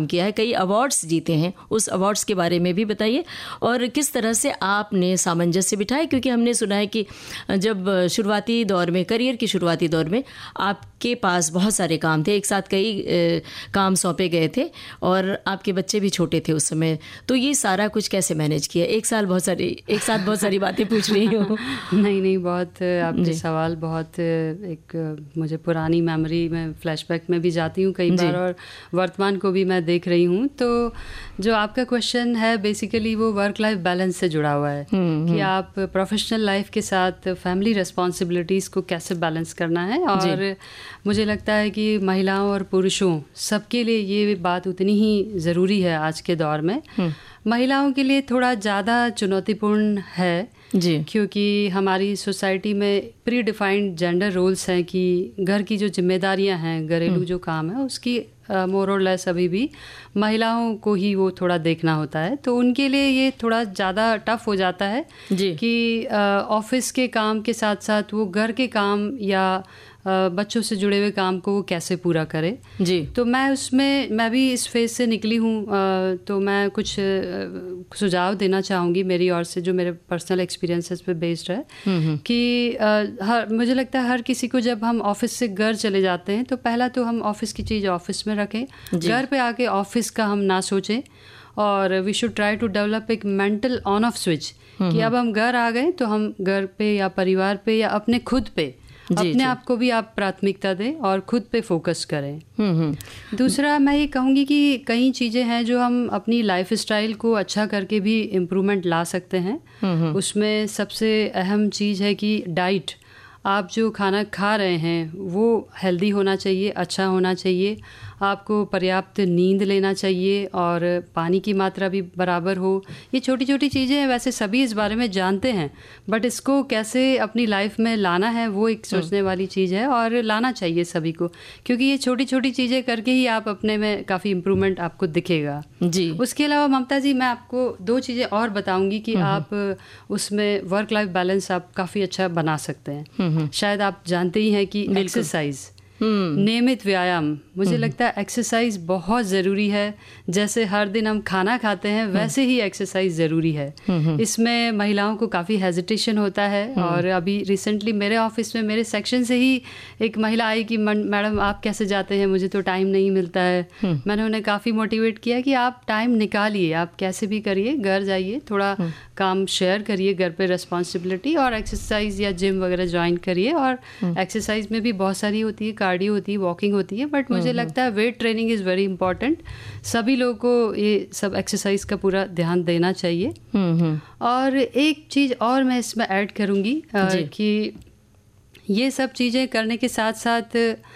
काम किया है, कई अवार्ड्स जीते हैं, उस अवार्ड्स के बारे में भी बताइए और किस तरह से आपने सामंजस्य बिठाया, क्योंकि हमने सुना है कि जब शुरुआती दौर में, करियर के शुरुआती दौर में आपके पास बहुत सारे काम थे, एक साथ कई काम सौंपे गए थे और आपके बच्चे भी छोटे थे उस समय, तो ये सारा कुछ कैसे मैनेज किया? एक साथ बहुत सारी बातें पूछ रही हूँ। नहीं, बहुत आपके सवाल बहुत एक मुझे पुरानी मेमोरी में, फ्लैशबैक में भी जाती हूँ कई बार और वर्तमान को भी मैं देख रही हूँ। तो जो आपका क्वेश्चन है बेसिकली वो वर्क लाइफ बैलेंस से जुड़ा हुआ है कि आप प्रोफेशनल लाइफ के साथ फैमिली रिस्पॉन्सिबिलिटीज़ को कैसे बैलेंस करना है। और मुझे लगता है कि महिलाओं और पुरुषों सबके लिए ये बात उतनी ही ज़रूरी है आज के दौर में। महिलाओं के लिए थोड़ा ज़्यादा चुनौतीपूर्ण है जी, क्योंकि हमारी सोसाइटी में प्री डिफाइंड जेंडर रोल्स हैं कि घर की जो जिम्मेदारियां हैं, घरेलू जो काम है उसकी मोर और लेस अभी भी महिलाओं को ही वो थोड़ा देखना होता है। तो उनके लिए ये थोड़ा ज़्यादा टफ हो जाता है जी, कि ऑफिस के काम के साथ साथ वो घर के काम या बच्चों से जुड़े हुए काम को वो कैसे पूरा करे जी। तो मैं भी इस फेज से निकली हूँ, तो मैं कुछ सुझाव देना चाहूँगी मेरी ओर से, जो मेरे पर्सनल एक्सपीरियंसेस पे बेस्ड है कि मुझे लगता है हर किसी को जब हम ऑफिस से घर चले जाते हैं तो पहला तो हम ऑफिस की चीज़ ऑफिस में रखें, घर पे आके ऑफिस का हम ना सोचें और we should try to develop एक मेंटल ऑन ऑफ स्विच कि अब हम घर आ गए तो हम घर पे या परिवार पे या अपने खुद पे अपने आप को भी आप प्राथमिकता दें और खुद पे फोकस करें। दूसरा मैं ये कहूँगी कि कई चीज़ें हैं जो हम अपनी लाइफ स्टाइल को अच्छा करके भी इम्प्रूवमेंट ला सकते हैं। उसमें सबसे अहम चीज़ है कि डाइट, आप जो खाना खा रहे हैं वो हेल्दी होना चाहिए, अच्छा होना चाहिए, आपको पर्याप्त नींद लेना चाहिए और पानी की मात्रा भी बराबर हो। ये छोटी छोटी चीज़ें हैं, वैसे सभी इस बारे में जानते हैं, बट इसको कैसे अपनी लाइफ में लाना है वो एक सोचने वाली चीज़ है और लाना चाहिए सभी को, क्योंकि ये छोटी छोटी चीज़ें करके ही आप अपने में काफ़ी इम्प्रूवमेंट आपको दिखेगा जी। उसके अलावा ममता जी मैं आपको 2 चीज़ें और बताऊँगी कि आप उसमें वर्क लाइफ बैलेंस आप काफ़ी अच्छा बना सकते हैं। शायद आप जानते ही हैं कि एक्सरसाइज, नियमित व्यायाम, मुझे लगता है एक्सरसाइज बहुत ज़रूरी है। जैसे हर दिन हम खाना खाते हैं वैसे ही एक्सरसाइज ज़रूरी है। इसमें महिलाओं को काफ़ी हेजिटेशन होता है और अभी रिसेंटली मेरे ऑफिस में मेरे सेक्शन से ही एक महिला आई कि मैडम आप कैसे जाते हैं, मुझे तो टाइम नहीं मिलता है। मैंने उन्हें काफ़ी मोटिवेट किया कि आप टाइम निकालिए, आप कैसे भी करिए, घर जाइए, थोड़ा काम शेयर करिए घर पे रिस्पॉन्सिबिलिटी, और एक्सरसाइज या जिम वगैरह ज्वाइन करिए। और एक्सरसाइज में भी बहुत सारी होती है, कार्डियो होती है, वॉकिंग होती है, बट मुझे लगता है weight training is very important. सभी लोगों को ये सब एक्सरसाइज का पूरा ध्यान देना चाहिए। और एक चीज़ और मैं इसमें ऐड करूँगी कि ये सब चीज़ें करने के साथ साथ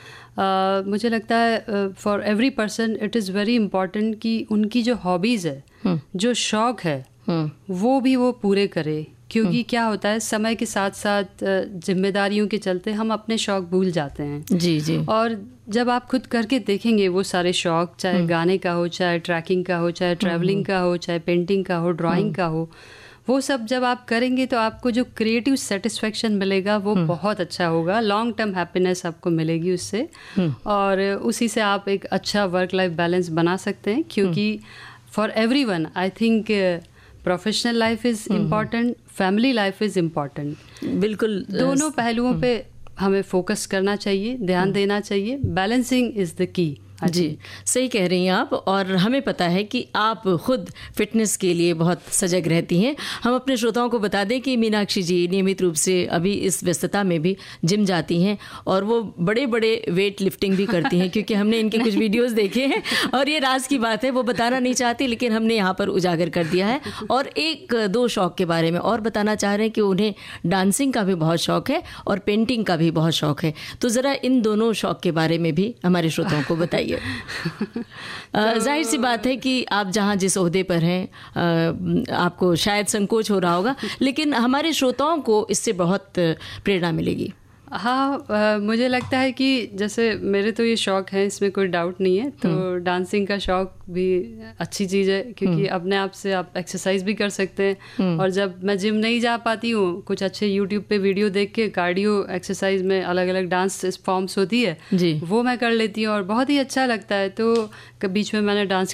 मुझे लगता है for every person it is very important कि उनकी जो हॉबीज़ है, जो शौक़ है, वो भी वो पूरे करे। क्योंकि क्या होता है, समय के साथ साथ जिम्मेदारियों के चलते हम अपने शौक भूल जाते हैं जी जी। और जब आप खुद करके देखेंगे वो सारे शौक, चाहे गाने का हो, चाहे ट्रैकिंग का हो, चाहे ट्रैवलिंग का हो, चाहे पेंटिंग का हो, ड्राइंग का हो, वो सब जब आप करेंगे तो आपको जो क्रिएटिव सेटिस्फेक्शन मिलेगा वो बहुत अच्छा होगा। लॉन्ग टर्म हैप्पीनेस आपको मिलेगी उससे, और उसी से आप एक अच्छा वर्क लाइफ बैलेंस बना सकते हैं। क्योंकि for everyone I think professional life is important, family life is important. बिल्कुल, दोनों पहलुओं पे हमें फोकस करना चाहिए, ध्यान देना चाहिए। Balancing is the key. जी, सही कह रही हैं आप। और हमें पता है कि आप खुद फिटनेस के लिए बहुत सजग रहती हैं। हम अपने श्रोताओं को बता दें कि मीनाक्षी जी नियमित रूप से अभी इस व्यस्तता में भी जिम जाती हैं और वो बड़े बड़े वेट लिफ्टिंग भी करती हैं, क्योंकि हमने इनके कुछ वीडियोस देखे हैं और ये राज की बात है, वो बताना नहीं चाहती, लेकिन हमने यहाँ पर उजागर कर दिया है। और 1-2 शौक़ के बारे में और बताना चाह रहे हैं कि उन्हें डांसिंग का भी बहुत शौक़ है और पेंटिंग का भी बहुत शौक़ है। तो ज़रा इन दोनों शौक़ के बारे में भी हमारे श्रोताओं को बताइए। जाहिर सी बात है कि आप जहाँ जिस ओहदे पर हैं आपको शायद संकोच हो रहा होगा, लेकिन हमारे श्रोताओं को इससे बहुत प्रेरणा मिलेगी। हाँ, मुझे लगता है कि जैसे मेरे तो ये शौक़ है, इसमें कोई डाउट नहीं है। तो डांसिंग का शौक़ भी अच्छी चीज़ है, क्योंकि अपने आप से आप एक्सरसाइज भी कर सकते हैं। और जब मैं जिम नहीं जा पाती हूँ, कुछ अच्छे यूट्यूब पे वीडियो देख के कार्डियो एक्सरसाइज में अलग अलग डांस फॉर्म्स होती है जी, वो मैं कर लेती हूँ और बहुत ही अच्छा लगता है। तो बीच में मैंने डांस